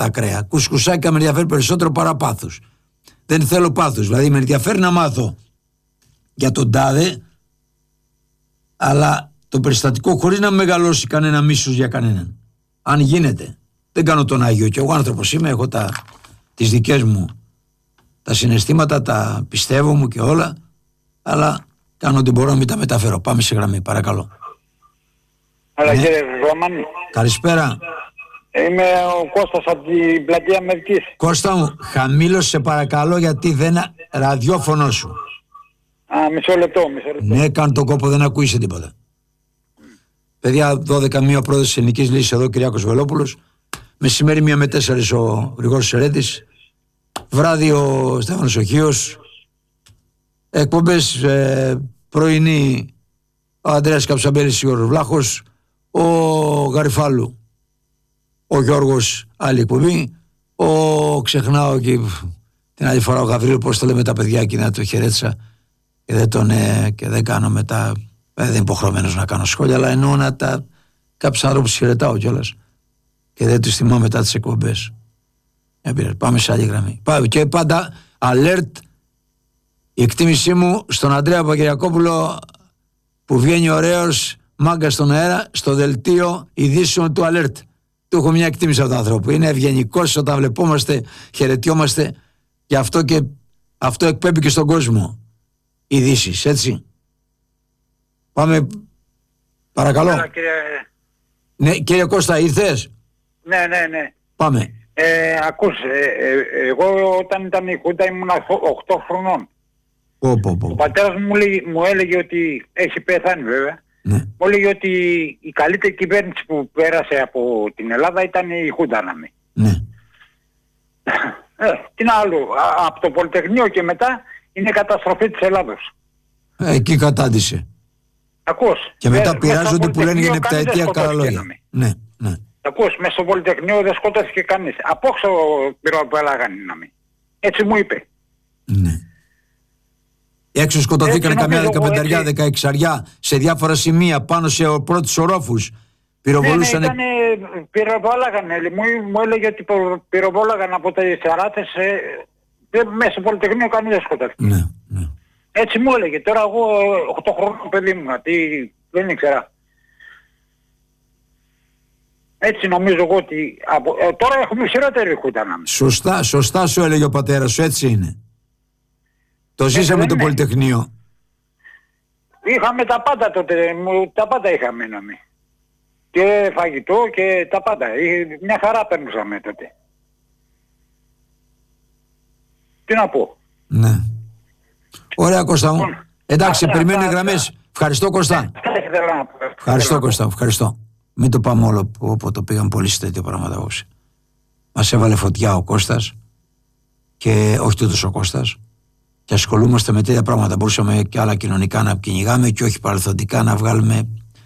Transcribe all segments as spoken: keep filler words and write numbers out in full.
τα κρέα. Κουσκουσάκια με ενδιαφέρει περισσότερο παρά πάθους. Δεν θέλω πάθους. Δηλαδή με ενδιαφέρει να μάθω για τον τάδε, αλλά το περιστατικό χωρίς να μεγαλώσει κανένα μίσος για κανέναν. Αν γίνεται. Δεν κάνω τον Άγιο. Και εγώ άνθρωπος είμαι, έχω τα, τις δικές μου τα συναισθήματα, τα πιστεύω μου και όλα, αλλά κάνω ό,τι μπορώ να μην τα μεταφέρω. Πάμε σε γραμμή, παρακαλώ. Έλα, ναι. Κύριε Ρωμάν. Καλησπέρα. Είμαι ο Κώστας από την πλατεία Αμερικής. Κώστα μου, χαμήλωσε σε παρακαλώ, γιατί δεν ραδιόφωνο σου. Α, μισό λεπτό, μισό λεπτό. Ναι, κάνω τον κόπο, δεν ακούγεσαι τίποτα. Mm. Παιδιά, δώδεκα μία πρόεδρος της Ελληνικής Λύσης εδώ, Κυριάκος Βελόπουλος. Μεσημέρι μία με τέσσερις ο Γρηγόρης Σερέτης. Βράδυ ο Στέφανος Οχίος. Εκπομπές ε, πρωινή ο Ανδρέας Καψαμπέλης, ο Βλάχος, ο Γαριφάλου, ο Γιώργος, άλλη εκπομπή, ο ξεχνάω και την άλλη φορά ο Γαβρίλου, πώς το λέμε τα παιδιά εκεί, να το χαιρέτησα και δεν τον ε, και δεν κάνω μετά, ε, δεν είμαι υποχρεωμένος να κάνω σχόλια, αλλά εννοώ να τα κάποιους άνθρωπους χαιρετάω κιόλας και δεν τους θυμάμαι μετά τις εκπομπές. Ε, πάμε σε άλλη γραμμή. Πάμε και πάντα alert. Η εκτίμησή μου στον Ανδρέα Παπακυριακόπουλο, που βγαίνει ωραίος μάγκα στον αέρα, στο δελτίο ειδήσεων του Alert. Του έχω μια εκτίμηση από τον άνθρωπο. Είναι ευγενικός όταν βλεπόμαστε, χαιρετιόμαστε, και αυτό, και αυτό εκπέμπει και στον κόσμο ειδήσεις, έτσι. Πάμε, παρακαλώ. Έλα, κύριε... Ναι, κύριε Κώστα, ήρθες? Ναι, ναι, ναι. Πάμε. Ε, ακούς, ε, ε, εγώ όταν ήταν η Χούντα ήμουν οκτώ χρονών. Πω, πω, πω. Ο πατέρας μου, μου έλεγε ότι, έχει πεθάνει βέβαια, ναι. μου έλεγε ότι η καλύτερη κυβέρνηση που πέρασε από την Ελλάδα ήταν η Χούντα να μην. Ναι. Ε, τι να άλλο, α, από το Πολυτεχνείο και μετά είναι η καταστροφή της Ελλάδος. Ε, εκεί κατάντησε. Ακούς. Και μετά ε, πειράζονται που λένε για την επταετία καλά λόγια. Ναι, ναι. Ακούς, μέσα στο Πολυτεχνείο δεν σκότωσε κανείς. Απόξω πυροβολάγανε να μην. Έτσι μου είπε. Ναι. Έξω σκοτωθήκαν καμιά δεκαπενταριά, έτσι... δεκαεξαριά σε διάφορα σημεία πάνω σε πρώτους ορόφους. Πυροβολούσαν. Ναι, ναι, ήτανε, πυροβόλαγαν. Μου, μου έλεγε ότι πυροβόλαγαν από τα σαράτες ε, μέσα στο Πολυτεχνείο κανείς δεν σκοτώθηκε. Ναι, ναι. Έτσι μου έλεγε. Τώρα εγώ οκτώ χρονών παιδί μου, τι, δεν ήξερα. Έτσι νομίζω εγώ ότι από, ε, τώρα έχουμε χειρότερη Χούντα. Σωστά, σωστά σου έλεγε ο πατέρας σου, έτσι είναι. Το ζήσαμε το Πολυτεχνείο. Είχαμε τα πάντα τότε, τα πάντα είχαμε να μην. Και φαγητό και τα πάντα. Μια χαρά περνούσαμε τότε. Τι να πω. Ναι. Ωραία, Κώστα μου. Εντάξει, περιμένουν οι γραμμές. Ευχαριστώ, Κώστα. Ευχαριστώ, Κώστα. Ευχαριστώ. Μην το πάμε όλο που όπου το πήγαν πολύ σε τέτοια πράγματα απόψε. Μας έβαλε φωτιά ο Κώστας, και όχι τούτος ο Κώστας, και ασχολούμαστε με τέτοια πράγματα. Μπορούσαμε και άλλα κοινωνικά να κυνηγάμε και όχι παρελθοντικά να βγάλουμε.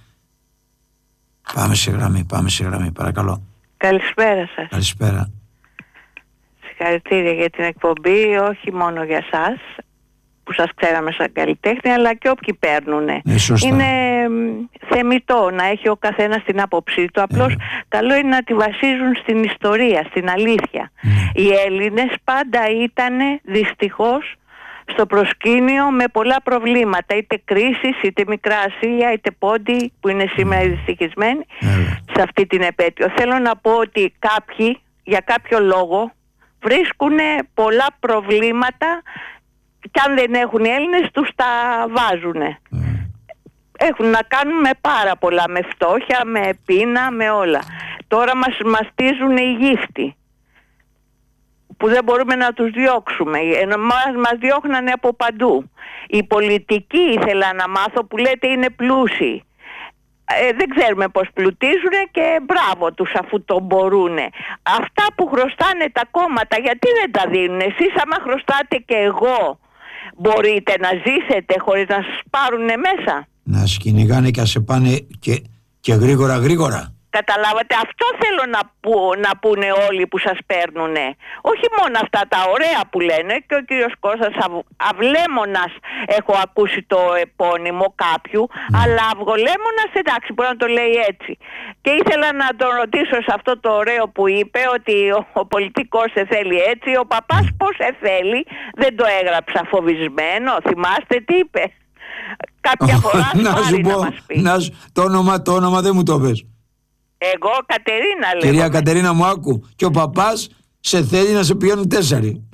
Πάμε σε γραμμή, πάμε σε γραμμή, παρακαλώ. Καλησπέρα σας. Καλησπέρα. Συγχαρητήρια για την εκπομπή, όχι μόνο για σας που σας ξέραμε σαν καλλιτέχνη, αλλά και όποιοι παίρνουνε. Ε, είναι θεμιτό να έχει ο καθένας την άποψή του, απλώς ε. καλό είναι να τη βασίζουν στην ιστορία, στην αλήθεια. Ε. Οι Έλληνες πάντα ήταν δυστυχώς στο προσκήνιο με πολλά προβλήματα, είτε κρίσεις, είτε Μικρά Ασία, είτε Πόντι που είναι σήμερα mm. δυστυχισμένοι mm. σε αυτή την επέτειο. Θέλω να πω ότι κάποιοι για κάποιο λόγο βρίσκουν πολλά προβλήματα και αν δεν έχουν οι Έλληνες τους τα βάζουν. Mm. Έχουν να κάνουν με πάρα πολλά, με φτώχεια, με πείνα, με όλα. Τώρα μας μαστίζουν οι γύφτοι που δεν μπορούμε να τους διώξουμε. Μας, μας διώχνανε από παντού. Η πολιτική ήθελα να μάθω που λέτε είναι πλούσιοι. Ε, δεν ξέρουμε πως πλουτίζουν και μπράβο τους αφού το μπορούν. Αυτά που χρωστάνε τα κόμματα γιατί δεν τα δίνουν? Εσείς άμα χρωστάτε και εγώ μπορείτε να ζήσετε χωρίς να σας πάρουνε μέσα? Να σκυνηγάνε και να σε πάνε και, και γρήγορα γρήγορα. Καταλάβατε, αυτό θέλω να, που, να πούνε όλοι που σας παίρνουνε. Όχι μόνο αυτά τα ωραία που λένε, και ο κύριος Κώστας Αυ, Αυλέμονας έχω ακούσει το επώνυμο κάποιου, mm. αλλά Αυγολέμονας εντάξει μπορεί να το λέει έτσι. Και ήθελα να τον ρωτήσω σε αυτό το ωραίο που είπε ότι ο, ο πολιτικός σε θέλει έτσι, ο παπάς πώς σε θέλει, δεν το έγραψα φοβισμένο, θυμάστε τι είπε? Κάποια φορά να σου πω, να μας πει. Να, το, όνομα, το όνομα δεν μου το πες. Εγώ Κατερίνα λέω. Κυρία Κατερίνα μου άκου. Και ο παπάς σε θέλει να σε πηγαίνουν τέσσερι.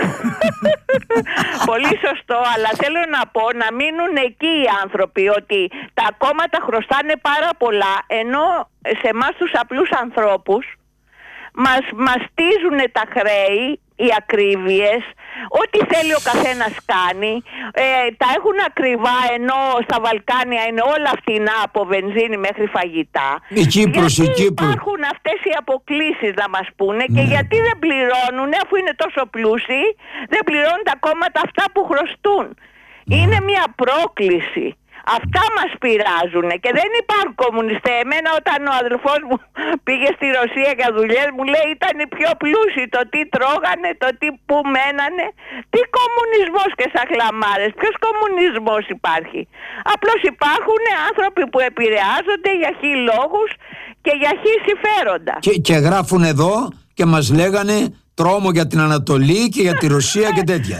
Πολύ σωστό, αλλά θέλω να πω να μείνουν εκεί οι άνθρωποι, ότι τα κόμματα χρωστάνε πάρα πολλά, ενώ σε εμάς τους απλούς ανθρώπους μας μαστίζουν τα χρέη, οι ακρίβειες, ό,τι θέλει ο καθένας κάνει, ε, τα έχουν ακριβά, ενώ στα Βαλκάνια είναι όλα φτηνά από βενζίνη μέχρι φαγητά. Η Κύπρος, γιατί η Κύπρος. Υπάρχουν αυτές οι αποκλίσεις να μας πούνε, ναι. Και γιατί δεν πληρώνουν, αφού είναι τόσο πλούσιοι, δεν πληρώνουν τα κόμματα αυτά που χρωστούν. Ναι. Είναι μια πρόκληση. Αυτά μας πειράζουν και δεν υπάρχουν κομμουνιστές. Εμένα όταν ο αδελφός μου πήγε στη Ρωσία για δουλειές μου λέει ήταν οι πιο πλούσιοι, το τι τρώγανε, το τι που μένανε. Τι κομμουνισμός και σαχλαμάρες, ποιος κομμουνισμός υπάρχει? Απλώς υπάρχουν άνθρωποι που επηρεάζονται για χι λόγους και για χι συμφέροντα. Και, και γράφουν εδώ και μας λέγανε τρόμο για την Ανατολή και για τη Ρωσία και τέτοια.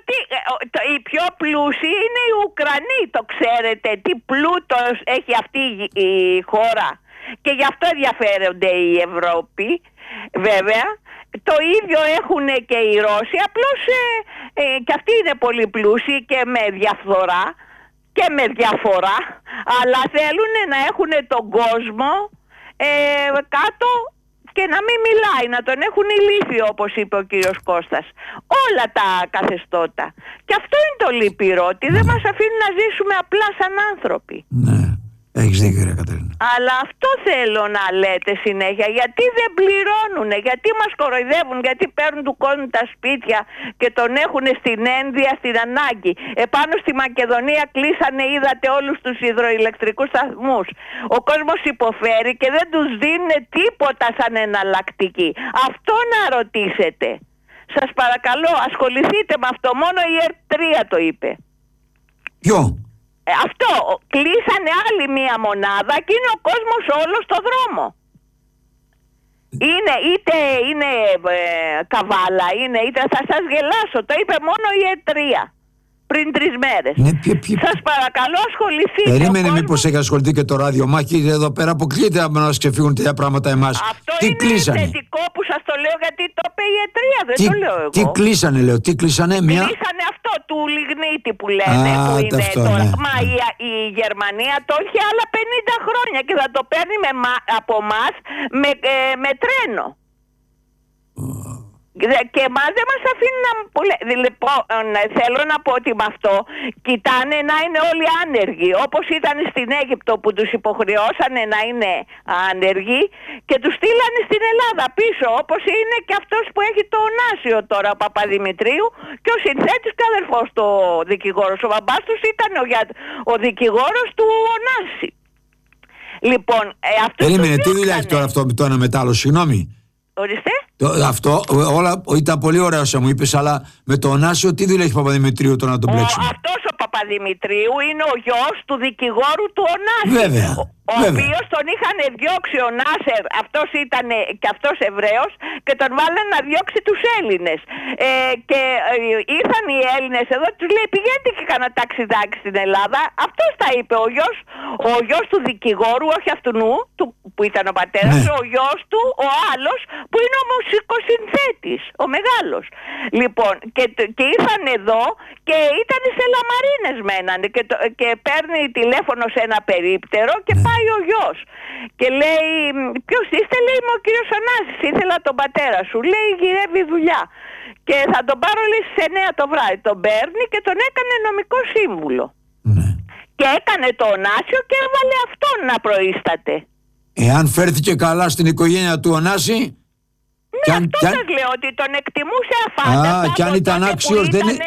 Οι πιο πλούσιοι είναι οι Ουκρανοί, το ξέρετε τι πλούτος έχει αυτή η χώρα και γι' αυτό ενδιαφέρονται η Ευρώπη βέβαια. Το ίδιο έχουν και οι Ρώσοι, απλώς ε, ε, και αυτοί είναι πολύ πλούσιοι και με διαφθορά και με διαφορά, αλλά θέλουν να έχουν τον κόσμο ε, κάτω και να μην μιλάει, να τον έχουν ηλίθιο, όπως είπε ο κύριος Κώστας. Όλα τα καθεστώτα. Και αυτό είναι το λυπηρό, ότι δεν μας αφήνουν να ζήσουμε απλά σαν άνθρωποι. Ναι, έχεις δίκιο, κυρία Κατερίνα. Αλλά αυτό θέλω να λέτε συνέχεια. Γιατί δεν πληρώνουν, γιατί μας κοροϊδεύουν, γιατί παίρνουν του κόσμου τα σπίτια και τον έχουν στην ένδια, στην ανάγκη. Επάνω στη Μακεδονία κλείσανε, είδατε, όλους τους υδροηλεκτρικούς σταθμούς. Ο κόσμος υποφέρει και δεν τους δίνουν τίποτα σαν εναλλακτική. Αυτό να ρωτήσετε. Σας παρακαλώ, ασχοληθείτε με αυτό. Μόνο η ΕΡΤ τρία το είπε. Ποιο? Ε, αυτό, κλείσανε άλλη μία μονάδα και είναι ο κόσμος όλος στο δρόμο. Είναι είτε είναι ε, καβάλα, είναι είτε θα σας γελάσω, το είπε μόνο η ΕΡΤ τρία πριν τρεις μέρες. Ναι, ποιο, ποιο... Σας παρακαλώ ασχοληθείτε. Περίμενε κόσμος... μήπως έχει ασχοληθεί και το ραδιομάχη εδώ πέρα αποκλείται να μας ξεφύγουν τέτοια πράγματα εμάς. Αυτό τι είναι κλείσανε? θετικό που σας το λέω γιατί το είπε η ΕΡΤ τρία, δεν τι, το λέω εγώ. Τι κλείσανε λέω, τι κλείσανε μια... Κλείσανε αυτό του λιγνίτη που λένε. Α, που είναι αυτό, τώρα. ναι. Μα η, η Γερμανία το έχει άλλα πενήντα χρόνια και θα το παίρνει με, από εμάς με, ε, με τρένο. Και εμάς δεν μας αφήνουν να... Λοιπόν, θέλω να πω ότι με αυτό κοιτάνε να είναι όλοι άνεργοι, όπως ήταν στην Αίγυπτο που τους υποχρεώσανε να είναι άνεργοι και τους στείλανε στην Ελλάδα πίσω, όπως είναι και αυτός που έχει το Ωνάσιο τώρα, ο Παπαδημητρίου, και ο συνθέτης και αδερφός του δικηγόρος. Ο μπαμπάς τους ήταν ο, ο δικηγόρος του Ωνάση. Λοιπόν, ε, αυτό. Περίμενε, τι δουλειά έχει τώρα αυτό με το ένα μετάλλο, συγγνώμη? Ορίστε. Το, αυτό όλα, ήταν πολύ ωραία όσα μου είπες, αλλά με το Ωνάσιο τι δουλειά έχει Παπαδημητρίου τώρα να τον πλέξουμε? Αυτός ο Παπαδημητρίου είναι ο γιος του δικηγόρου του Ωνάση. Βέβαια. Ο οποίος τον είχαν διώξει ο Νάσερ, αυτός ήταν και αυτός Εβραίος, και τον βάλανε να διώξει τους Έλληνες. Ε, και ε, ήρθαν οι Έλληνες εδώ, τους λέει πηγαίνετε και κανένα ταξιδάκι στην Ελλάδα. Αυτός τα είπε, ο γιος, ο γιος του δικηγόρου, όχι αυτού του, που ήταν ο πατέρας, ναι. Ο γιος του, ο άλλος, που είναι ο μουσικοσυνθέτης, ο μεγάλος. Λοιπόν, και, και ήρθαν εδώ και ήταν σε λαμαρίνες μένανε και, το, και παίρνει τηλέφωνο σε ένα περίπτερο και πάει ο γιος και λέει ποιος είστε, λέει είμαι ο κύριος Ωνάσης, ήθελα τον πατέρα σου, λέει γυρεύει δουλειά και θα τον πάρω, λέει στις εννιά το βράδυ. Τον παίρνει και τον έκανε νομικό σύμβουλο, ναι. Και έκανε το Ωνάσιο και έβαλε αυτόν να προείσταται. Εάν φέρθηκε καλά στην οικογένεια του Ωνάση. Ναι, αν, αυτό σας αν... λέω, ότι τον εκτιμούσε αφάνταστα. Α, και αν ήταν άξιος δεν είναι...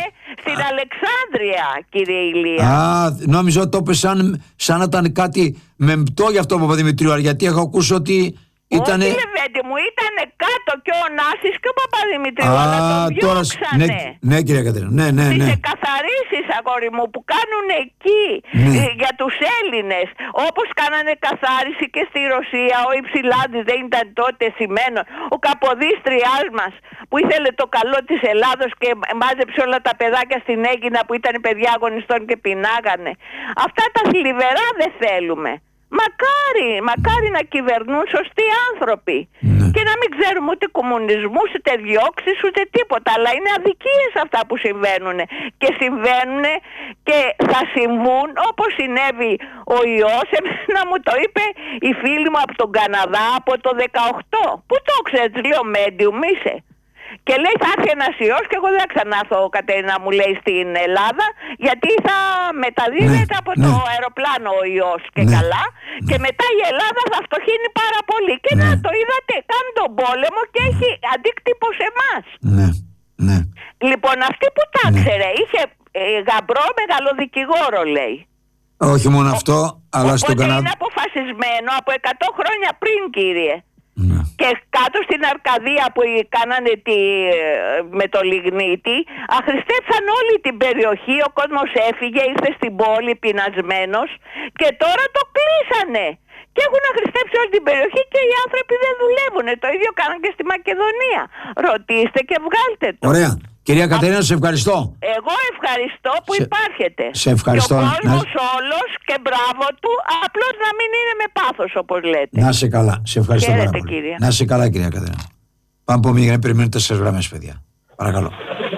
στην Αλεξάνδρεια, κύριε Ηλία. Α, νόμιζα ότι το είπε σαν, σαν να ήταν κάτι μεμπτό για αυτό από Παπαδημητρίου, γιατί έχω ακούσει ότι ήτανε... Όχι, Λεβέντη μου, ήταν κάτω και ο Νάσης και ο Παπαδημητρίου, Α, αλλά τον τώρα... διώξανε. Ναι, ναι, κυρία Κατερίνα, ναι, ναι, Τις ναι. εκαθαρίσεις, αγόρι μου, που κάνουν εκεί, Ναι. ε, για τους Έλληνες, όπως κάνανε καθάριση και στη Ρωσία. Ο Υψηλάδης δεν ήταν τότε σημαίνον, ο Καποδίστριάς μας που ήθελε το καλό της Ελλάδος και μάζεψε όλα τα παιδάκια στην Αίγινα που ήταν παιδιά αγωνιστών και πεινάγανε. Αυτά τα θλιβερά δεν θέλουμε. Μακάρι, μακάρι να κυβερνούν σωστοί άνθρωποι. Ναι. Και να μην ξέρουμε ούτε κομμουνισμούς, ούτε διώξεις, ούτε τίποτα. Αλλά είναι αδικίες αυτά που συμβαίνουν. Και συμβαίνουν και θα συμβούν όπως συνέβη ο ιός. Εμένα μου το είπε η φίλη μου από τον Καναδά από το δεκαοκτώ. Πού το ξέρεις, λέω, medium είσαι. Και λέει θα έρθει ένας ιός και εγώ δεν θα ξανάρθω, Κατερίνα μου, λέει, στην Ελλάδα, γιατί θα μεταδίδεται Ναι, από ναι. το αεροπλάνο ο ιός και Ναι. καλά, και μετά η Ελλάδα θα φτωχύνει πάρα πολύ. Και Ναι. να το είδατε, κάνει τον πόλεμο και έχει αντίκτυπο σε εμάς. Ναι, ναι. Λοιπόν, αυτή που τα Ναι. ξέρε, είχε ε, γαμπρό μεγαλοδικηγόρο, λέει. Όχι μόνο αυτό, αλλά στον Οπότε Καναδά... είναι αποφασισμένο από εκατό χρόνια πριν, κύριε. Ναι. Και κάτω στην Αρκαδία που κάνανε τη, με το λιγνίτη, αχρηστέψαν όλη την περιοχή, ο κόσμος έφυγε, ήρθε στην πόλη πεινασμένος και τώρα το κλείσανε. Και έχουν αχρηστέψει όλη την περιοχή και οι άνθρωποι δεν δουλεύουν. Το ίδιο κάναν και στη Μακεδονία. Ρωτήστε και βγάλτε το. Ωραία. Κυρία Κατερίνα, σε ευχαριστώ. Εγώ ευχαριστώ που Σε- υπάρχετε. σε ευχαριστώ. Και ο Να- κόσμος όλος και μπράβο του, απλώς να μην είναι με πάθος όπως λέτε. Να σε καλά. Σε ευχαριστώ Χαίρετε, πάρα πολύ. κύριε. Να σε καλά, κυρία Κατερίνα. Πάμε από μία, περιμένω τέσσερις γραμμές, παιδιά. Παρακαλώ.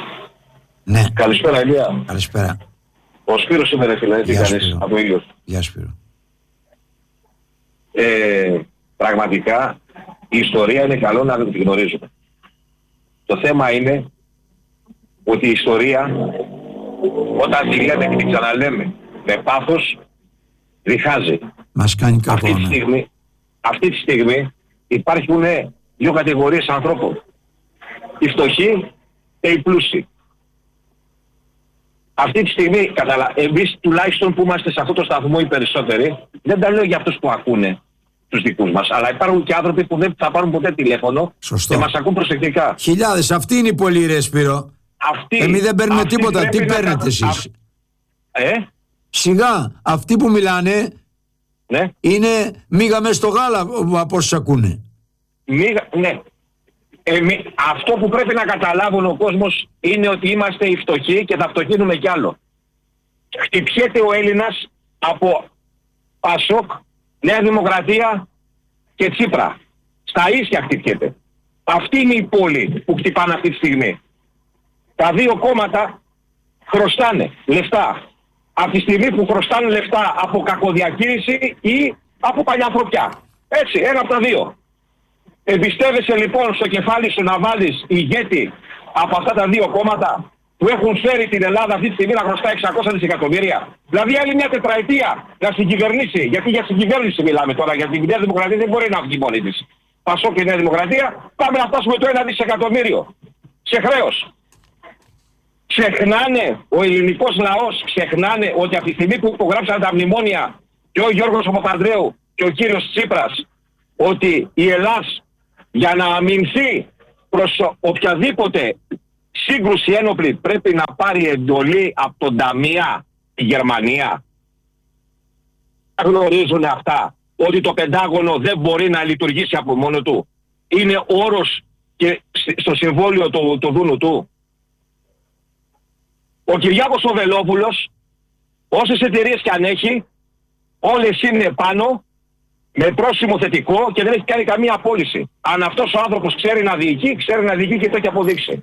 Ναι, Καλησπέρα, Ηλία. καλησπέρα. Ο Σπύρος είμαι, ρε φίλε, τι Γεια σου, κάνεις, Σπύρο. από Ήλιος. Γεια σου, Σπύρο. Ε, πραγματικά η ιστορία είναι καλό να την γνωρίζουμε. Το θέμα είναι ότι η ιστορία, όταν τη λέμε και την ξαναλέμε με πάθος, διχάζει. Μας κάνει κακό, Αυτή τη ναι. στιγμή, αυτή τη στιγμή υπάρχουν δύο κατηγορίες ανθρώπων. Οι φτωχοί και οι πλούσιοι. Αυτή τη στιγμή, καταλα... εμείς τουλάχιστον που είμαστε σε αυτό το σταθμό οι περισσότεροι, δεν τα λέω για αυτούς που ακούνε τους δικούς μας, αλλά υπάρχουν και άνθρωποι που δεν θα πάρουν ποτέ τηλέφωνο Σωστό. και μας ακούν προσεκτικά. Χιλιάδες, αυτοί είναι οι πολλοί, ρε Σπύρο. Αυτοί, Εμείς δεν παίρνουμε αυτοί τίποτα. πρέπει Τι να παίρνετε κα- εσείς? αυ- Ε, Σιγά, αυτοί που μιλάνε ναι, είναι μίγα μες στο γάλα από όσους ακούνε. μη, ναι. Εμεί, αυτό που πρέπει να καταλάβουν ο κόσμος είναι ότι είμαστε οι φτωχοί και θα φτωχύνουμε κι άλλο. Χτυπιέται ο Έλληνας από Πασόκ, Νέα Δημοκρατία και Τσίπρα. Στα ίσια χτυπιέται. Αυτή είναι η πόλη που χτυπάνε αυτή τη στιγμή. Τα δύο κόμματα χρωστάνε λεφτά. Από τη στιγμή που χρωστάνε λεφτά από κακοδιαχείριση ή από παλιανθρωπιά. Έτσι, ένα από τα δύο. Εμπιστεύεσαι λοιπόν στο κεφάλι σου να βάλεις ηγέτη από αυτά τα δύο κόμματα που έχουν φέρει την Ελλάδα αυτή τη στιγμή να χρωστά εξακόσια δισεκατομμύρια. Δηλαδή άλλη μια τετραετία να συγκυβερνήσει. Γιατί για συγκυβέρνηση μιλάμε τώρα, γιατί η Νέα Δημοκρατία δεν μπορεί να βγει μόνη της. Πασόκ και Νέα Δημοκρατία, πάμε να φτάσουμε το ένα δισεκατομμύριο σε χρέος. Ξεχνάνε, ο ελληνικός λαός ξεχνάνε ότι από τη στιγμή που υπογράψαν τα μνημόνια και ο Γιώργος Παπανδρέου και ο κύριος Τσίπρας, ότι η Ελλάς για να αμυνθεί προς οποιαδήποτε σύγκρουση ένοπλη πρέπει να πάρει εντολή από τον Ταμία η Γερμανία. Γνωρίζουν αυτά ότι το Πεντάγωνο δεν μπορεί να λειτουργήσει από μόνο του. Είναι όρος και στο συμβόλαιο του, του Δούνου του. Ο Κυριάκος ο Βελόπουλος, όσες εταιρείες και αν έχει, όλες είναι πάνω με πρόσημο θετικό και δεν έχει κάνει καμία απόλυση. Αν αυτός ο άνθρωπος ξέρει να διοικεί, ξέρει να διοικεί και το έχει αποδείξει.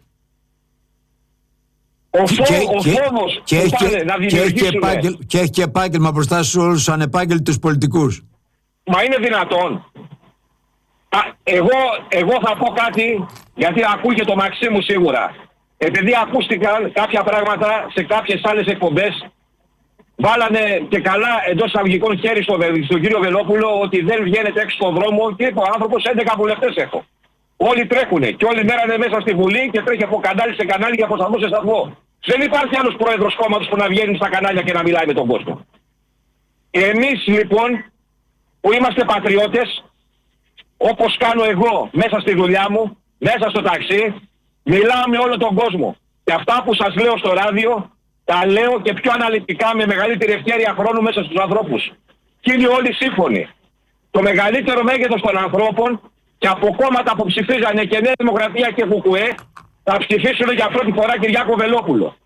Ο, φό, ο φόβος και, που και, πάνε να και, έχει και, δημιουργήσουν... επάγγελ, και έχει και επάγγελμα μπροστά στους όλους τους ανεπάγγελτους πολιτικούς. Μα είναι δυνατόν. Α, εγώ, εγώ θα πω κάτι, γιατί ακούγεται το Μαξίμου σίγουρα. Επειδή ακούστηκαν κάποια πράγματα σε κάποιες άλλες εκπομπές, βάλανε και καλά εντός αγωγικών χέρι στο, στον κύριο Βελόπουλο ότι δεν βγαίνετε έξω στον δρόμο και είπε ο άνθρωπος έντεκα βουλευτές έχω. Όλοι τρέχουνε και όλη μέρα είναι μέσα στη Βουλή και τρέχει από κανάλι σε κανάλι για προσταθμό σε σταθμό. Δεν υπάρχει άλλος πρόεδρος κόμματος που να βγαίνει στα κανάλια και να μιλάει με τον κόσμο. Εμείς λοιπόν που είμαστε πατριώτες, όπως κάνω εγώ μέσα στη δουλειά μου, μέσα στο ταξί, μιλάω με όλο τον κόσμο. Και αυτά που σας λέω στο ράδιο, τα λέω και πιο αναλυτικά με μεγαλύτερη ευκαιρία χρόνου μέσα στους ανθρώπους. Και είναι όλοι σύμφωνοι. Το μεγαλύτερο μέγεθος των ανθρώπων και από κόμματα που ψηφίζανε και Νέα Δημοκρατία και Κουκουέ θα ψηφίσουν για πρώτη φορά Κυριάκο Βελόπουλο.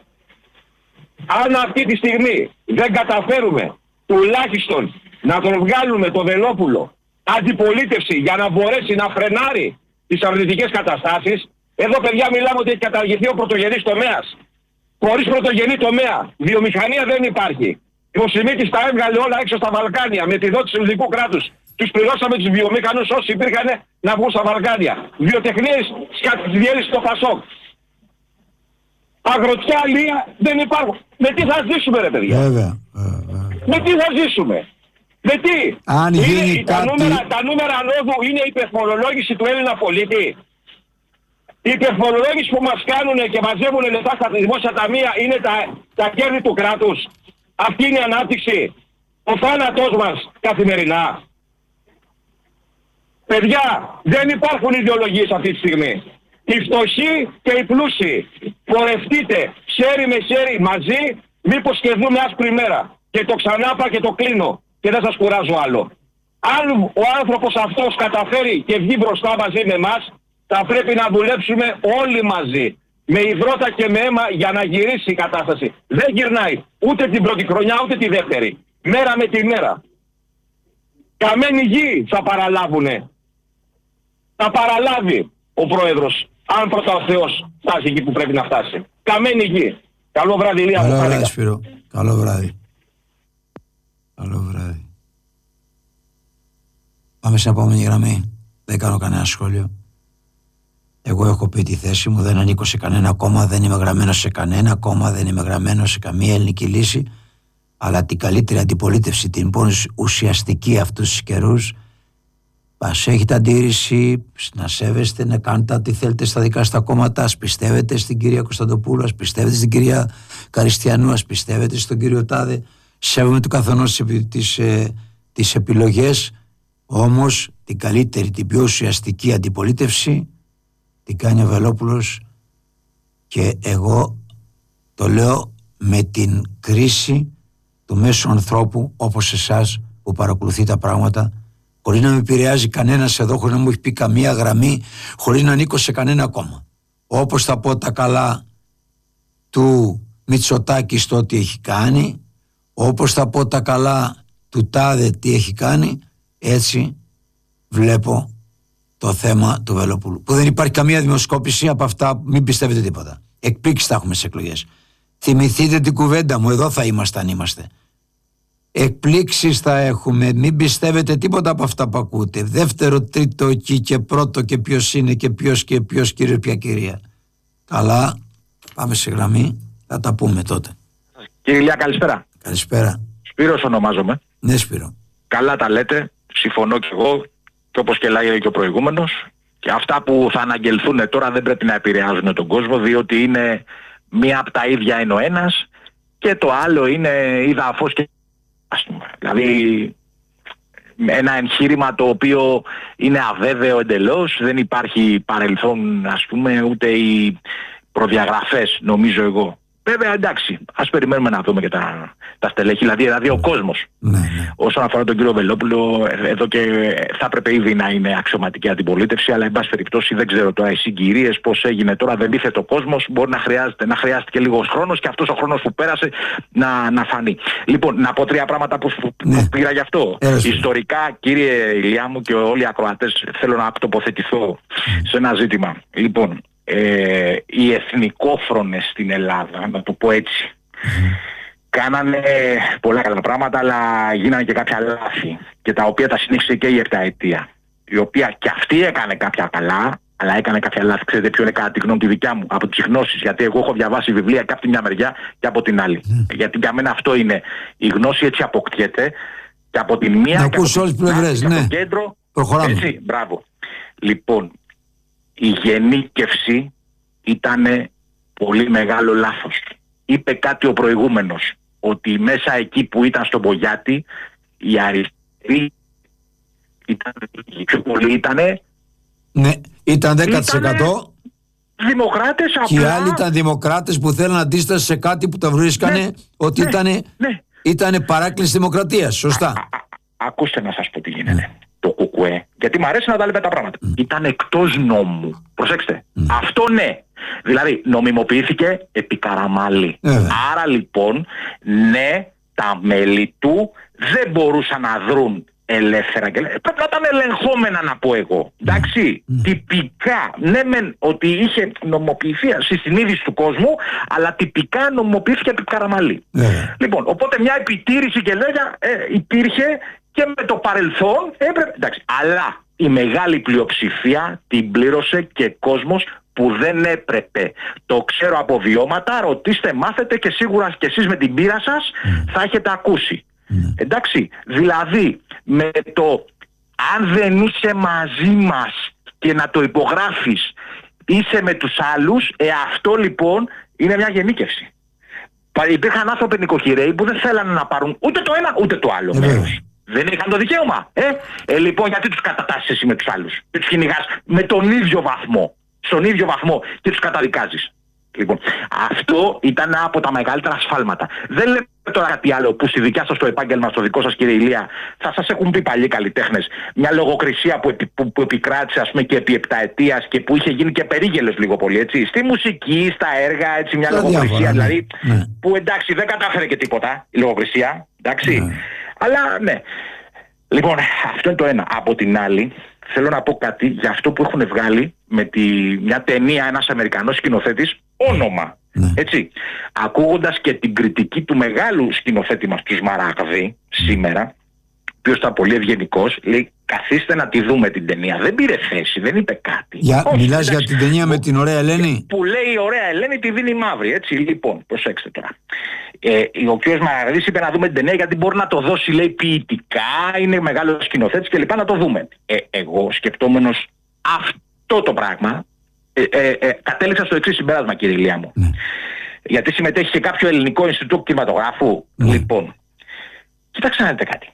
Αν αυτή τη στιγμή δεν καταφέρουμε τουλάχιστον να τον βγάλουμε το Βελόπουλο αντιπολίτευση για να μπορέσει να φρενάρει τις αρνητικές καταστάσεις, εδώ παιδιά μιλάμε ότι έχει καταργηθεί ο πρωτογενής τομέας. Χωρίς πρωτογενή τομέα βιομηχανία δεν υπάρχει. Ο Σιμίτης τα έβγαλε όλα έξω στα Βαλκάνια με τη δότηση του ελληνικού κράτους. Τους πληρώσαμε τους βιομήχανους όσοι υπήρχαν να βγουν στα Βαλκάνια. Βιοτεχνίες διέλυση στο Πασόκ. Αγροτιά, αλεία δεν υπάρχουν. Με τι θα ζήσουμε ρε παιδιά? Βέβαια. βέβαια. Με τι θα ζήσουμε? Με τι? Αν είναι, γίνει τα, κάτι... νούμερα, τα νούμερα ανόδου είναι η υπερφορολόγηση του Έλληνα πολίτη. Οι υπερφορολόγηση που μας κάνουν και μαζεύουν λεφτά στα δημόσια ταμεία είναι τα, τα κέρδη του κράτους. Αυτή είναι η ανάπτυξη. Ο θάνατός μας καθημερινά. Παιδιά, δεν υπάρχουν ιδεολογίες αυτή τη στιγμή. Οι φτωχοί και οι πλούσιοι. Πορευτείτε χέρι με χέρι μαζί, μήπως και δούμε άσπρη μέρα. Και το ξανάπα και το κλείνω. Και δεν σας κουράζω άλλο. Αν ο άνθρωπος αυτός καταφέρει και βγει μπροστά μαζί με εμάς, θα πρέπει να δουλέψουμε όλοι μαζί. Με υδρότα και με αίμα για να γυρίσει η κατάσταση. Δεν γυρνάει ούτε την πρώτη χρονιά ούτε τη δεύτερη. Μέρα με τη μέρα. Καμένη γη θα παραλάβουνε. Θα παραλάβει ο πρόεδρος, αν πρώτα ο Θεός φτάσει εκεί που πρέπει να φτάσει. Καμένη γη. Καλό βράδυ, Ηλία. Καλό βράδυ, Σπύρο. Καλό βράδυ. Καλό βράδυ. Πάμε στην επόμενη γραμμή. Δεν κάνω κανένα σχόλιο. Εγώ έχω πει τη θέση μου, δεν ανήκω σε κανένα κόμμα, δεν είμαι γραμμένος σε κανένα κόμμα, δεν είμαι γραμμένος σε καμία ελληνική λύση, αλλά την καλύτερη αντιπολίτευση, την πόνη ουσιαστική αυτούς τους καιρούς, ας έχετε αντίρρηση, να σέβεστε, να κάνετε ό,τι θέλετε στα δικά στα κόμματα, ας πιστεύετε στην κυρία Κωνσταντοπούλου, ας πιστεύετε στην κυρία Καριστιανού, ας πιστεύετε στον κύριο Τάδε, σέβομαι του καθενός τις, ε, τις επιλογές, όμως την καλύτερη, την πιο ουσιαστική αντιπολίτευση την κάνει ο Βελόπουλος, και εγώ το λέω με την κρίση του μέσου ανθρώπου όπως εσάς που παρακολουθεί τα πράγματα, χωρίς να με επηρεάζει κανένας εδώ, χωρίς να μου έχει πει καμία γραμμή, χωρίς να ανήκω σε κανένα κόμμα. Όπως θα πω τα καλά του Μητσοτάκη στο τι έχει κάνει, όπως θα πω τα καλά του Τάδε τι έχει κάνει, έτσι βλέπω το θέμα του Βελόπουλου. Που δεν υπάρχει καμία δημοσκόπηση από αυτά, μην πιστεύετε τίποτα. Εκπλήξεις θα έχουμε στις εκλογές. Θυμηθείτε την κουβέντα μου, εδώ θα είμαστε αν είμαστε. Εκπλήξεις θα έχουμε, μην πιστεύετε τίποτα από αυτά που ακούτε. Δεύτερο, τρίτο εκεί και πρώτο και ποιος είναι και ποιος και ποιος κύριο ποια κυρία. Καλά, πάμε σε γραμμή, θα τα πούμε τότε. Κύριε Ηλία, καλησπέρα. Καλησπέρα. Σπύρος ονομάζομαι. Ναι, Σπύρο. Καλά τα λέτε, συμφωνώ κι εγώ, και όπως και λέει και ο προηγούμενος. Και αυτά που θα αναγγελθούν τώρα δεν πρέπει να επηρεάζουν τον κόσμο, διότι είναι μία από τα ίδια είναι ο ένας και το άλλο είναι είδα αφός και ας πούμε. Δηλαδή ένα εγχείρημα το οποίο είναι αβέβαιο εντελώς, δεν υπάρχει παρελθόν ας πούμε, ούτε οι προδιαγραφές νομίζω εγώ. Βέβαια εντάξει, ας περιμένουμε να δούμε και τα, τα στελέχη, δηλαδή, δηλαδή ο κόσμος. Ναι, ναι. Όσον αφορά τον κύριο Βελόπουλο, εδώ και θα έπρεπε ήδη να είναι αξιωματική αντιπολίτευση, αλλά εν πάση περιπτώσει δεν ξέρω τώρα οι συγκυρίες πώς έγινε τώρα, δεν ήθελε ο κόσμος, μπορεί να χρειάζεται, να χρειάστηκε λίγος χρόνος και αυτός ο χρόνος που πέρασε να, να φανεί. Λοιπόν, να πω τρία πράγματα που, που ναι. πήρα γι' αυτό. Έλασε. Ιστορικά, κύριε Ηλιά μου και όλοι οι ακροατές, θέλω να τοποθετηθώ σε ένα ζήτημα. Λοιπόν, Ε, οι εθνικόφρονες στην Ελλάδα, να το πω έτσι, mm. κάνανε πολλά καλά πράγματα, αλλά γίνανε και κάποια λάθη, και τα οποία τα συνέχισε και η επταετία, η οποία και αυτή έκανε κάποια καλά, αλλά έκανε κάποια λάθη. Ξέρετε ποιο είναι κατά τη γνώμη τη δικιά μου? Από τις γνώσεις, γιατί εγώ έχω διαβάσει βιβλία και από τη μια μεριά και από την άλλη. Mm. Γιατί για μένα αυτό είναι, η γνώση έτσι αποκτιέται, και από την μία να και από, όλες την πλευρές, και από ναι. το κέντρο. Προχωράμε. Έτσι, μπράβο. Λοιπόν, η γενίκευση ήταν πολύ μεγάλο λάθος. Είπε κάτι ο προηγούμενος, ότι μέσα εκεί που ήταν στον Πογιάτη οι αριστεροί ήταν, πιο πολύ ήτανε, ναι, ήταν δέκα τοις εκατό δημοκράτες, και απλά... οι άλλοι ήταν δημοκράτες που θέλουν αντίσταση σε κάτι που τα βρίσκανε, ναι, ότι ναι, ήτανε, ναι. ήτανε παράκληση δημοκρατίας. Σωστά. Α, α, α, ακούστε να σας πω τι γίνεται. Ναι. Το κουκουέ, γιατί μου αρέσει να τα λέμε τα πράγματα, mm. ήταν εκτός νόμου. Προσέξτε. Mm. Αυτό ναι. Δηλαδή νομιμοποιήθηκε επί Καραμαλή. Mm. Άρα λοιπόν, ναι, τα μέλη του δεν μπορούσαν να δρουν ελεύθερα και ελεύθερα. Πρέπει να ήταν ελεγχόμενα, να πω εγώ. Εντάξει, mm. τυπικά, ναι μεν ότι είχε νομιμοποιηθεί στη συνείδηση του κόσμου, αλλά τυπικά νομιμοποιήθηκε επί Καραμαλή. Mm. Λοιπόν, οπότε μια επιτήρηση και λέγα ε, υπήρχε και με το παρελθόν έπρεπε, εντάξει, αλλά η μεγάλη πλειοψηφία την πλήρωσε και κόσμος που δεν έπρεπε. Το ξέρω από βιώματα, ρωτήστε, μάθετε και σίγουρα και εσείς με την πείρα σας mm. θα έχετε ακούσει. Mm. Εντάξει, δηλαδή με το αν δεν είσαι μαζί μας και να το υπογράφεις, είσαι με τους άλλους, ε, αυτό λοιπόν είναι μια γενίκευση. Υπήρχαν άνθρωποι νοικοκυρέοι που δεν θέλανε να πάρουν ούτε το ένα ούτε το άλλο μέρος. Δεν είχαν το δικαίωμα. Ε? ε, λοιπόν, γιατί τους κατατάσσεις εσύ με τους άλλους και τους κυνηγάς με τον ίδιο βαθμό, στον ίδιο βαθμό και τους καταδικάζεις. Λοιπόν, αυτό ήταν από τα μεγαλύτερα σφάλματα. Δεν λέμε τώρα κάτι άλλο που στη δικιά σας το επάγγελμα, στο δικό σας κύριε Ηλία, θα σας έχουν πει παλιοί καλλιτέχνες, μια λογοκρισία που, επι, που, που επικράτησε ας πούμε και επί επταετίας και που είχε γίνει και περίγελος λίγο πολύ, έτσι. Στη μουσική, στα έργα, έτσι, μια λογοκρισία διάφορα, δηλαδή, ναι. που εντάξει δεν κατάφερε και τίποτα η λογοκρισία, εντάξει. Ναι. Αλλά ναι. Λοιπόν, αυτό είναι το ένα. Από την άλλη, θέλω να πω κάτι για αυτό που έχουν βγάλει με τη, μια ταινία ένας Αμερικανός σκηνοθέτης, όνομα. Ναι. Έτσι. Ακούγοντας και την κριτική του μεγάλου σκηνοθέτη μας, του Σμαράγδη, σήμερα, ο οποίος ήταν πολύ ευγενικός, λέει καθίστε να τη δούμε την ταινία. Δεν πήρε θέση, δεν είπε κάτι. Για, Όχι, μιλάς εντάξει, για την ταινία που, με την ωραία Ελένη. Που λέει η ωραία Ελένη τη δίνει μαύρη. Έτσι, λοιπόν, προσέξτε τώρα. Ε, ο κ. Μαραγδής είπε να δούμε την ταινία γιατί μπορεί να το δώσει, λέει, ποιητικά, είναι μεγάλος σκηνοθέτης και λοιπά, να το δούμε. Ε, εγώ σκεπτόμενος αυτό το πράγμα, ε, ε, ε, κατέληξα στο εξής συμπέρασμα, κύριε Ηλία μου. Ναι. Γιατί συμμετέχει σε κάποιο ελληνικό Ινστιτούτο Κινηματογράφου. Ναι. Λοιπόν, κοιτάξτε να δείτε κάτι.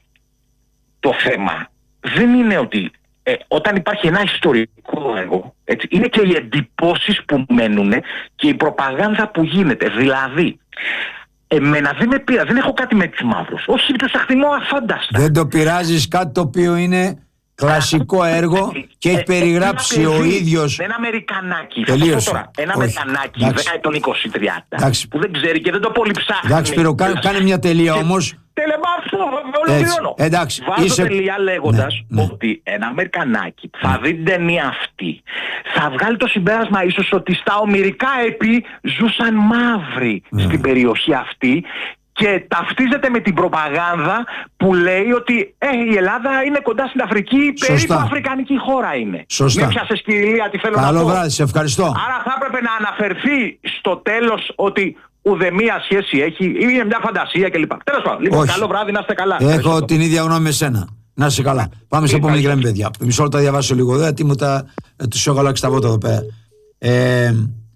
Το θέμα δεν είναι ότι ε, όταν υπάρχει ένα ιστορικό έργο, έτσι, είναι και οι εντυπώσεις που μένουν και η προπαγάνδα που γίνεται. Δηλαδή, εμένα δεν με πειράζει, δεν έχω κάτι με τους μαύρους. Όχι, τους αχτιμώ αφάνταστα. Δεν το πειράζεις κάτι το οποίο είναι κλασικό έργο και έχει περιγράψει ο ίδιος. Ένα Αμερικανάκι. Τελείωσε. Τώρα, ένα Αμερικανάκι δέκα ετών είκοσι τριάντα που δεν ξέρει και δεν το πολύ ψάχνει. Εντάξει, Σπύρο, κάνε μια τελεία όμως. Ολοκληρώνω. Εντάξει, βάζω είσαι... τελεία λέγοντας ναι, ναι. ότι ένα Αμερικανάκι θα δει την ταινία αυτή, θα βγάλει το συμπέρασμα ίσως ότι στα ομηρικά έπι ζούσαν μαύροι ναι. στην περιοχή αυτή και ταυτίζεται με την προπαγάνδα που λέει ότι ε, η Ελλάδα είναι κοντά στην Αφρική, περίπου αφρικανική χώρα είναι. Σωστά. Με πιάσες κύριε Ηλία, τι θέλω Καλό να πω. Καλό βράδυ, σε ευχαριστώ. Άρα θα έπρεπε να αναφερθεί στο τέλος ότι ουδέμια σχέση έχει, είναι μια φαντασία κλπ. Τέλος πάντων, λοιπόν, καλό βράδυ, να είστε καλά. Έχω Ευχαριστώ. την ίδια γνώμη με σένα. Να είστε καλά. Πάμε σε επόμενη γραμμή, παιδιά. Μισό λεπτό, διαβάσω λίγο εδώ, γιατί μου τα, τους έχω αλλάξει τα βότα εδώ πέρα. Ε,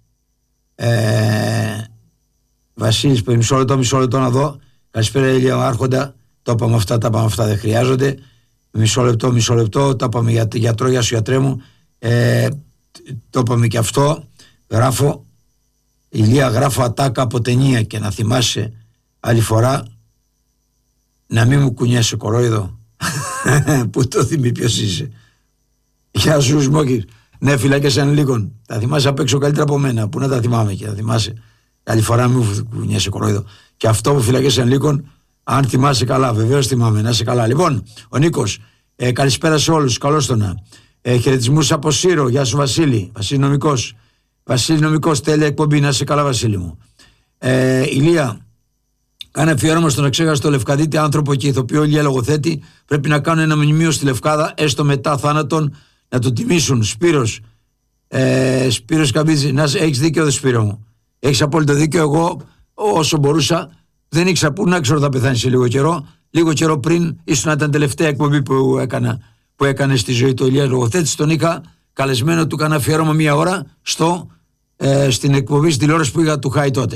ε, Βασίλης, μισό λεπτό, μισό λεπτό να δω. Καλησπέρα, Ηλία Άρχοντα. Το είπαμε αυτά, τα είπαμε αυτά, δεν χρειάζονται. Μισό λεπτό, μισό λεπτό. Το είπαμε για γιατρό, γεια σου γιατρέ μου. Ε, το είπαμε και αυτό. Γράφω. Ηλία, γράφω ατάκα από ταινία και να θυμάσαι άλλη φορά να μην μου κουνιέσαι κορόιδο. Πού το θυμεί, ποιος είσαι. Γεια σου Σμόκης. Ναι, φυλάκες ανηλίκων. Τα θυμάσαι απ' έξω καλύτερα από μένα. Πού να τα θυμάμαι και τα θυμάσαι. Άλλη φορά μην μου κουνιέσαι κορόιδο. Και αυτό που φυλάκες ανηλίκων, αν θυμάσαι καλά, βεβαίως θυμάμαι, να είσαι καλά. Λοιπόν, ο Νίκος, ε, καλησπέρα σε όλους. Καλώς το να. Ε, χαιρετισμούς από Σύρο. Γεια σου Βασίλη. Βασίλη Νομικός. Βασίλη Νομικός, τέλεια εκπομπή, να είσαι καλά Βασίλη μου. Ε, Ηλία, κάνε αφιέρωμα στον αξέχαστο Λευκαδίτη άνθρωπο και ηθοποιό Ηλία Λογοθέτη. Πρέπει να κάνουν ένα μνημείο στη Λευκάδα, έστω μετά θάνατον, να το τιμήσουν. Σπύρος, ε, Σπύρος Καμπίζη, να έχεις δίκιο, δε Σπύρο μου. Έχεις απόλυτο δίκιο. Εγώ, όσο μπορούσα, δεν ήξερα πού να ξέρω θα πεθάνει σε λίγο καιρό. Λίγο καιρό πριν, ίσως να ήταν τελευταία εκπομπή που, έκανα, που έκανε στη ζωή του Ηλία Λογοθέτη. Τον είχα καλεσμένο, του έκανα αφιέρωμα μία ώρα στο ε, στην εκπομπή στην τηλεόραση που είχα του Χάι τότε.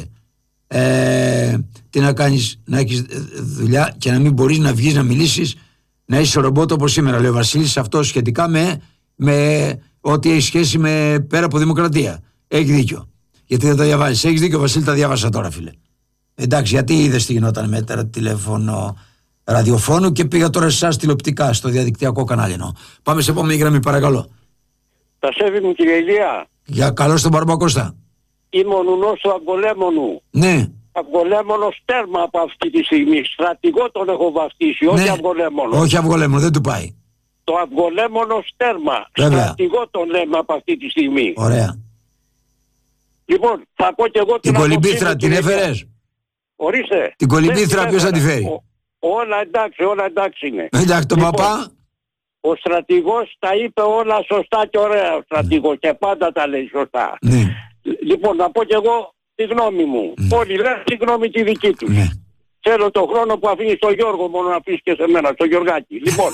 Ε, τι να κάνεις, να έχεις δουλειά και να μην μπορείς να βγεις να μιλήσεις, να είσαι ρομπότ όπως σήμερα, λέει ο Βασίλης, αυτό σχετικά με, με ό,τι έχει σχέση με πέρα από δημοκρατία. Έχει δίκιο. Γιατί δεν τα διαβάζεις. Έχεις δίκιο, Βασίλη, τα διάβασα τώρα, φίλε. Εντάξει, γιατί είδες τι γινόταν με τα τηλέφωνο ραδιοφώνου και πήγα τώρα εσάς τηλεοπτικά στο διαδικτυακό κανάλι. Εννοώ. Πάμε σε επόμενη γραμμή, παρακαλώ. Τα σέβη μου, κύριε Ηλία. Για καλό στον Μπαρμπακώστα. Είμαι ο νουνός του Αυγολέμονου. Ναι. Αυγολέμονος τέρμα από αυτή τη στιγμή. Στρατηγό τον έχω βαφτίσει, όχι Ναι. Αυγολέμονο. Όχι Αυγολέμονο, δεν του πάει. Το Αυγολέμονος τέρμα. Βέβαια. Στρατηγό τον λέμε από αυτή τη στιγμή. Ωραία. Λοιπόν, θα πω και εγώ Την την κολυμπήθρα άποψή την μου, κύριε. έφερες? Ορίστε. Την κολυμπήθρα Δεν την ποιος θα τη έφερα. φέρει? Ο- Όλα εντάξει, όλα εντάξει είναι. Εντάξει, τον Λοιπόν, παπά. Ο στρατηγός τα είπε όλα σωστά και ωραία ο στρατηγός και πάντα τα λέει σωστά. Ναι. Λοιπόν, να πω και εγώ τη γνώμη μου. Ναι. Όλοι λένε τη γνώμη τη δική τους. Ναι. Θέλω τον χρόνο που αφήνει στον Γιώργο μόνο να αφήσεις και σε μένα, στον Γιωργάκη. Λοιπόν,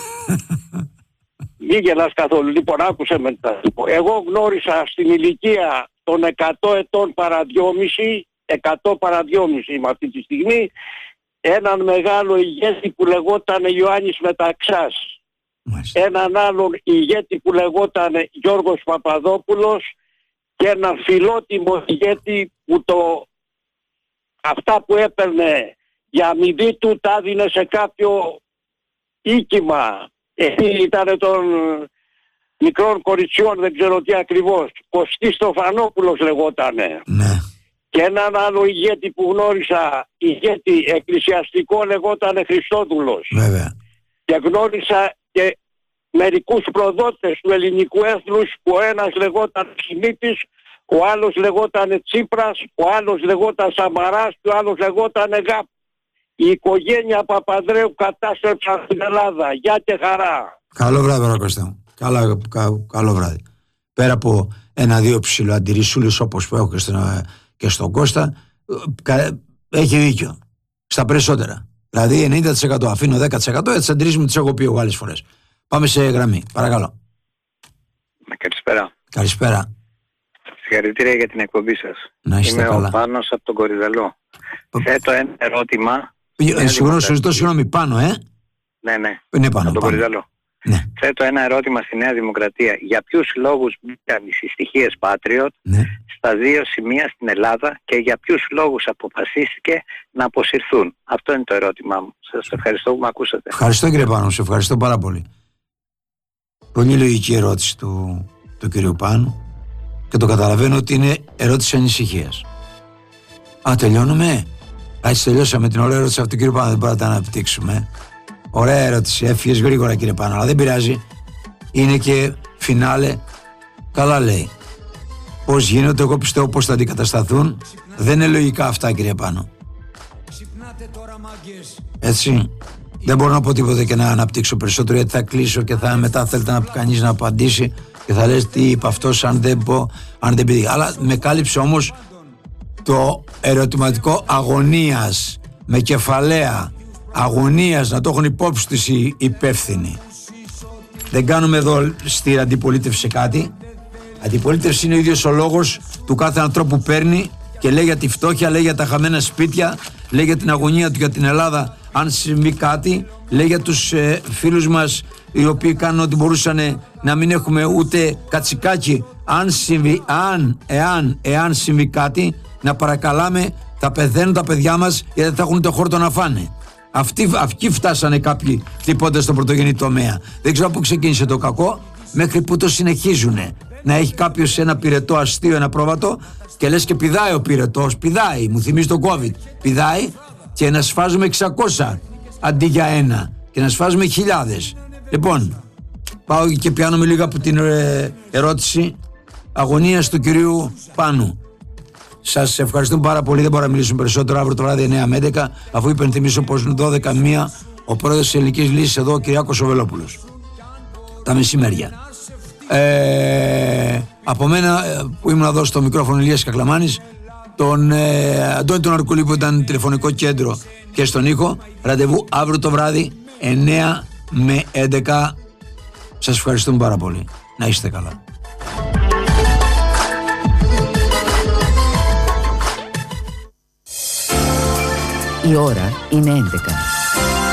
μην γελάς καθόλου. Λοιπόν, άκουσε με τα. Εγώ γνώρισα στην ηλικία των εκατό ετών παρά δυόμιση, εκατό παρά δυόμιση είμαι αυτή τη στιγμή, έναν μεγάλο ηγέτη που λεγόταν Ιωάννης Μεταξάς. Μάλιστα. Έναν άλλον ηγέτη που λεγόταν Γιώργος Παπαδόπουλος και έναν φιλότιμο ηγέτη που το αυτά που έπαιρνε για αμοιβή του τα έδινε σε κάποιο οίκημα. Εκεί ήταν των μικρών κοριτσιών, δεν ξέρω τι ακριβώς. Κωστής Στοφανόπουλος λεγότανε. Ναι. Και έναν άλλο ηγέτη που γνώρισα, ηγέτη εκκλησιαστικό, λεγότανε Χριστόδουλος. Βέβαια. Και γνώρισα και μερικούς προδότες του ελληνικού έθνους που ο ένας λεγόταν Σιμίτης, ο άλλος λεγόταν Τσίπρας, ο άλλος λεγόταν Σαμαράς και ο άλλος λεγόταν Γάπ. Η οικογένεια Παπανδρέου κατάστρεψαν την Ελλάδα. Γεια και χαρά. Καλό βράδυ, Μπαρμπακώστα μου. Καλά, κα, καλό βράδυ. Πέρα από ένα-δύο ψιλοαντηρησούλες όπως που έχω και στον, και στον Κώστα, κα, έχει δίκιο. Στα περισσότερα. Δηλαδή ενενήντα τοις εκατό αφήνω δέκα τοις εκατό, έτσι αντιρρήσεις μου τις έχω πει εγώ άλλες φορές. Πάμε σε γραμμή, παρακαλώ. Καλησπέρα. Καλησπέρα. Συγχαρητήρια για την εκπομπή σας. Να είστε Είμαι καλά. ο Πάνος από τον Κορυδαλό. Θέτω ένα ερώτημα. Ε, συγγνώμη, σου ζητώ συγγνώμη, πάνω, ε. Ναι, ναι. Είναι πάνω, Από τον πάνω. Κορυδαλό. Ναι, Θέτω ένα ερώτημα στη Νέα Δημοκρατία. Για ποιους λόγους μπήκαν οι συστοιχίες Patriot ναι. στα δύο σημεία στην Ελλάδα και για ποιους λόγους αποφασίστηκε να αποσυρθούν? Αυτό είναι το ερώτημά μου. Σας ευχαριστώ που με ακούσατε. Ευχαριστώ κύριε Πάνο, σε ευχαριστώ πάρα πολύ. Πολύ λογική ερώτηση του, του κυρίου Πάνου και το καταλαβαίνω ότι είναι ερώτηση ανησυχίας. Α, τελειώνουμε. Α, τελειώσαμε την ωραία ερώτηση από τον κύριο Πάνο, δεν μπορούμε να τα αναπτύξουμε. Ωραία ερώτηση, έφυγες γρήγορα κύριε Πάνο, αλλά δεν πειράζει. Είναι και φινάλε. Καλά λέει. Πώς γίνονται, εγώ πιστεύω πώς θα αντικατασταθούν. Δεν είναι λογικά αυτά κύριε Πάνο. Έτσι. Δεν μπορώ να πω τίποτα και να αναπτύξω περισσότερο, γιατί θα κλείσω και θα μετά θέλετε να κανείς να απαντήσει και θα λες τι είπε αυτός αν δεν πω, αν δεν πει. Αλλά με κάλυψε όμως το ερωτηματικό αγωνίας με κεφαλαία αγωνίας, να το έχουν υπόψη τους οι υπεύθυνοι. Δεν κάνουμε εδώ στη αντιπολίτευση κάτι. Αντιπολίτευση είναι ο ίδιος ο λόγος του κάθε ανθρώπου που παίρνει και λέει για τη φτώχεια, λέει για τα χαμένα σπίτια, λέει για την αγωνία του για την Ελλάδα αν συμβεί κάτι, λέει για τους ε, φίλους μας οι οποίοι κάνουν ό,τι μπορούσαν να μην έχουμε ούτε κατσικάκι, αν συμβεί, αν, εάν, εάν συμβεί κάτι, να παρακαλάμε, θα πεθαίνουν τα παιδιά μας γιατί δεν θα έχουν το χόρτο να φάνε. Αυτοί, αυτοί φτάσανε κάποιοι χτυπώντας στον πρωτογενή τομέα. Δεν ξέρω πού ξεκίνησε το κακό, μέχρι που το συνεχίζουνε. Να έχει κάποιος ένα πυρετό αστείο, ένα πρόβατο και λες και πηδάει ο πυρετός, πηδάει, μου θυμίζει το COVID. Πηδάει και να σφάζουμε εξακόσια αντί για ένα και να σφάζουμε χιλιάδες. Λοιπόν, πάω και πιάνομαι λίγο από την ε, ερώτηση αγωνίας του κυρίου Πάνου. Σας ευχαριστούμε πάρα πολύ, δεν μπορώ να μιλήσουμε περισσότερο αύριο το βράδυ εννιά με έντεκα, αφού υπενθυμίσω πως είναι δώδεκα με μία ο πρόεδρος της Ελληνικής Λύσης εδώ, ο Κυριάκος ο Βελόπουλος. Τα μεσημέρια. Ε, από μένα που ήμουν εδώ στο μικρόφωνο Ηλίας Κακλαμάνης, τον ε, Αντώνη τον Αρκουλή που ήταν τηλεφωνικό κέντρο και στον ήχο, ραντεβού αύριο το βράδυ εννιά με έντεκα. Σας ευχαριστούμε πάρα πολύ. Να είστε καλά. Η ώρα είναι έντεκα.